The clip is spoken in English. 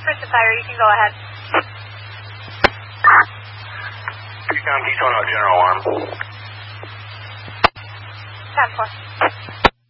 Christian Tire, you can go ahead. Keystone, Keystone, General Alarm. 10-4.